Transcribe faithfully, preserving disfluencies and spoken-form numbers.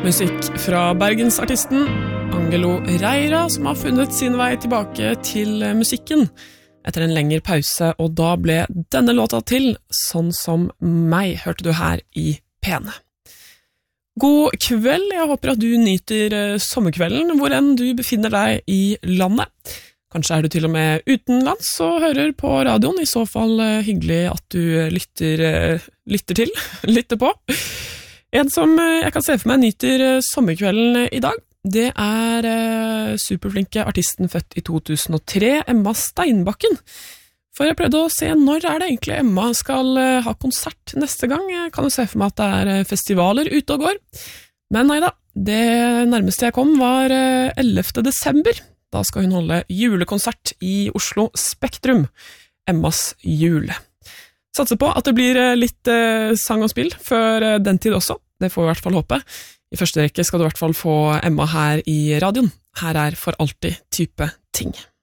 Musikk fra bergensartisten Angelo Reira, som har funnet sin vei tilbake til musikken etter en lengre pause, og da ble denne låta til Sånn som meg, hørte du her i Pene. God kveld, jeg håper at du nyter sommerkvelden, hvor enn du befinner deg i landet. Kanskje er du til og med utenlands og hører på radioen, i så fall hyggelig at du lytter, lytter til, lytter på. En som jeg kan se for meg nyter sommerkvelden i dag, det er uh, superflinke artisten født i to tusen og tre, Emma Steinbakken. For jeg prøvde å se når er det egentlig Emma skal uh, ha konsert neste gang. Jeg kan jo se for meg at det er uh, festivaler ute og går. Men neida, det nærmeste jeg kom var uh, ellevte desember. Da skal hun holde julekonsert i Oslo Spektrum. Emmas jul. Satser på at det blir uh, litt uh, sang og spill før uh, den tid også. Det får vi i hvert fall håpe. I første rekke skal du i hvert fall få Emma her i radioen. Her er For alltid type ting.